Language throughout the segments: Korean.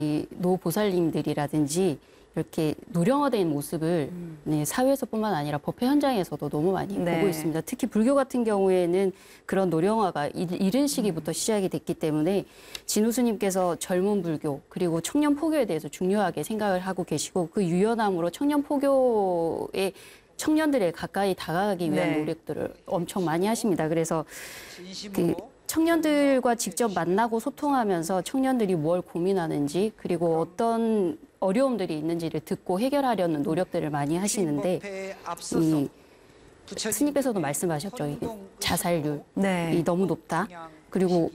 이 노보살님들이라든지 이렇게 노령화된 모습을 네, 사회에서뿐만 아니라 법회 현장에서도 너무 많이 보고 있습니다. 특히 불교 같은 경우에는 그런 노령화가 이른 시기부터 시작이 됐기 때문에 진우 스님께서 젊은 불교 그리고 청년 포교에 대해서 중요하게 생각을 하고 계시고 그 유연함으로 청년 포교의 청년들에 가까이 다가가기 위한 노력들을 엄청 많이 하십니다. 그래서 그 청년들과 직접 만나고 소통하면서 청년들이 뭘 고민하는지 그리고 어떤 어려움들이 있는지를 듣고 해결하려는 노력들을 많이 하시는데 이 스님께서도 말씀하셨죠. 이게 자살률이 너무 높다. 그리고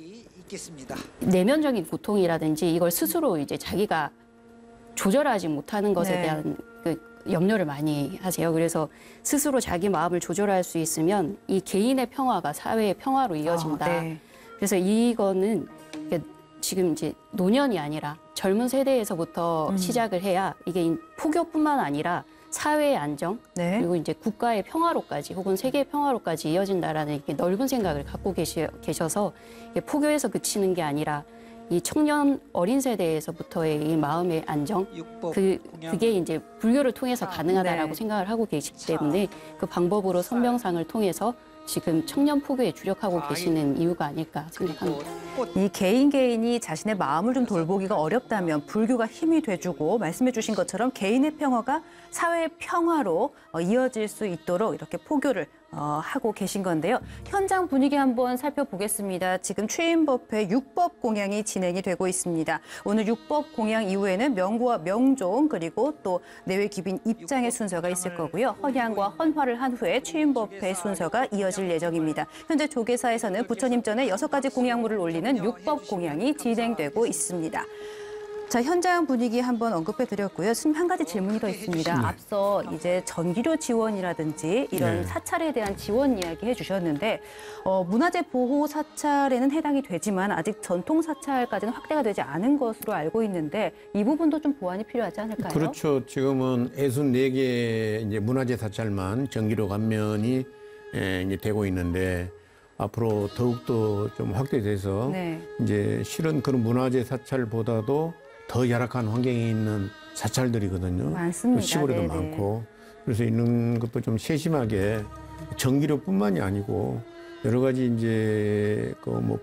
내면적인 고통이라든지 이걸 스스로 이제 자기가 조절하지 못하는 것에 대한 그 염려를 많이 하세요. 그래서 스스로 자기 마음을 조절할 수 있으면 이 개인의 평화가 사회의 평화로 이어진다. 그래서 이거는 지금 이제 노년이 아니라 젊은 세대에서부터 시작을 해야 이게 포교뿐만 아니라 사회의 안정 그리고 이제 국가의 평화로까지 혹은 세계의 평화로까지 이어진다라는 이렇게 넓은 생각을 갖고 계셔서 포교에서 그치는 게 아니라 이 청년 어린 세대에서부터의 이 마음의 안정 그게 이제 불교를 통해서 가능하다라고 생각을 하고 계시기 때문에 그 방법으로 선명상을 통해서 지금 청년 포교에 주력하고 계시는 이유가 아닐까 생각합니다. 이 개인이 자신의 마음을 좀 돌보기가 어렵다면 불교가 힘이 돼주고 말씀해 주신 것처럼 개인의 평화가 사회의 평화로 이어질 수 있도록 이렇게 포교를 하고 계신 건데요. 현장 분위기 한번 살펴보겠습니다. 지금 취임법회 육법 공양이 진행이 되고 있습니다. 오늘 육법 공양 이후에는 명구와 명종 그리고 또 내외 귀빈 입장의 순서가 있을 거고요. 헌양과 헌화를 한 후에 취임법회 순서가 이어질 예정입니다. 현재 조계사에서는 부처님 전에 6가지 공양물을 올리는 육법 공양이 진행되고 있습니다. 자, 현장 분위기 한번 언급해 드렸고요. 스님 한 가지 질문이 더 있습니다. 앞서 이제 전기료 지원이라든지 이런 사찰에 대한 지원 이야기 해주셨는데 문화재 보호 사찰에는 해당이 되지만 아직 전통 사찰까지는 확대가 되지 않은 것으로 알고 있는데 이 부분도 좀 보완이 필요하지 않을까요? 그렇죠. 지금은 64개 이제 문화재 사찰만 전기료 감면이 이제 되고 있는데 앞으로 더욱더 좀 확대돼서 이제 실은 그런 문화재 사찰보다도 더 열악한 환경에 있는 사찰들이거든요. 많습니다. 시골에도 많고. 그래서 이런 것도 좀 세심하게 전기료뿐만이 아니고 여러 가지 이제 그 뭐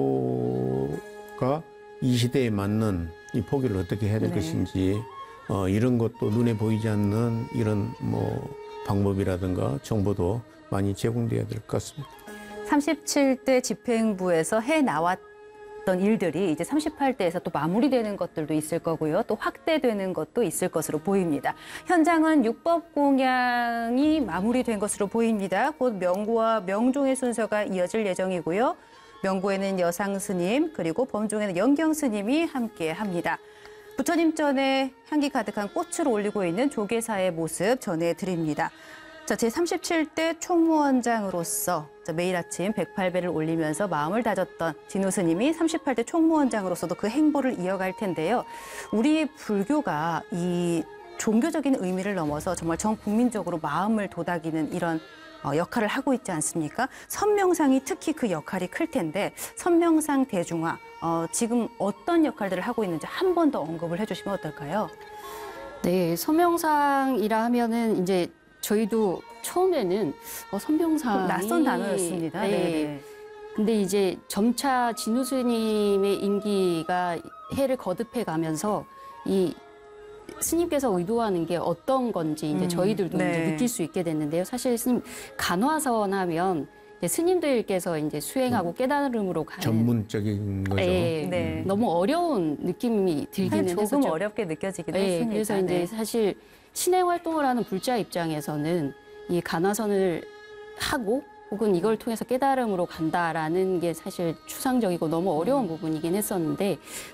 포교가 이 시대에 맞는 이 포교를 어떻게 해야 될 것인지 이런 것도 눈에 보이지 않는 이런 뭐 방법이라든가 정보도 많이 제공돼야 될 것 같습니다. 37대 집행부에서 해 나왔던 일들이 이제 38대에서 또 마무리되는 것들도 있을 거고요. 또 확대되는 것도 있을 것으로 보입니다. 현장은 육법 공양이 마무리된 것으로 보입니다. 곧 명구와 명종의 순서가 이어질 예정이고요. 명구에는 여상 스님 그리고 범종에는 영경 스님이 함께합니다. 부처님 전에 향기 가득한 꽃을 올리고 있는 조계사의 모습 전해드립니다. 자, 제37대 총무원장으로서 매일 아침 108배를 올리면서 마음을 다졌던 진우 스님이 38대 총무원장으로서도 그 행보를 이어갈 텐데요. 우리 불교가 이 종교적인 의미를 넘어서 정말 전 국민적으로 마음을 도닥이는 이런 역할을 하고 있지 않습니까? 선명상이 특히 그 역할이 클 텐데 선명상 대중화 지금 어떤 역할들을 하고 있는지 한 번 더 언급을 해주시면 어떨까요? 네, 선명상이라 하면은 이제 저희도 처음에는 선명상이 낯선 단어였습니다. 근데 이제 점차 진우 스님의 임기가 해를 거듭해 가면서 이 스님께서 의도하는 게 어떤 건지 이제 저희들도 이제 느낄 수 있게 됐는데요. 사실 스님 간화선 하면 이제 스님들께서 이제 수행하고 깨달음으로 가는 전문적인 거죠. 너무 어려운 느낌이 들기는 조금 했었죠. 어렵게 느껴지긴 했습니다. 그래서 이제 사실 신행 활동을 하는 불자 입장에서는 이 간화선을 하고 혹은 이걸 통해서 깨달음으로 간다라는 게 사실 추상적이고 너무 어려운 부분이긴 했었는데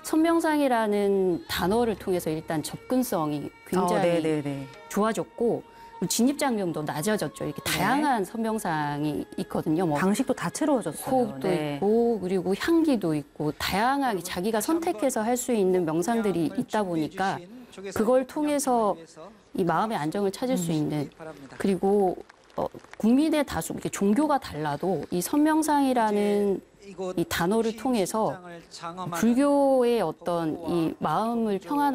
선명상이라는 단어를 통해서 일단 접근성이 굉장히 좋아졌고 진입장벽도 낮아졌죠. 이렇게 다양한 선명상이 있거든요. 뭐 방식도 다채로워졌어요. 호흡도 있고 그리고 향기도 있고 다양하게 자기가 선택해서 할 수 있는 명상들이 있다 보니까 그걸 통해서 이 마음의 안정을 찾을 수 있는 그리고 국민의 다수 이렇게 종교가 달라도 이 선명상이라는 이 단어를 통해서 불교의 어떤 이 마음을 평안하게